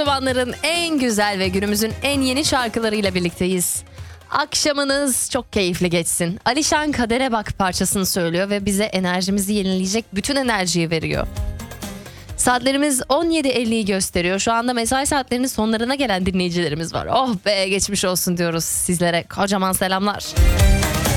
zamanların en güzel ve günümüzün en yeni şarkılarıyla birlikteyiz. Akşamınız çok keyifli geçsin. Alişan Kadere Bak parçasını söylüyor ve bize enerjimizi yenileyecek bütün enerjiyi veriyor. Saatlerimiz 17.50'yi gösteriyor. Şu anda mesai saatlerinin sonlarına gelen dinleyicilerimiz var. Oh be, geçmiş olsun diyoruz sizlere. Kocaman selamlar.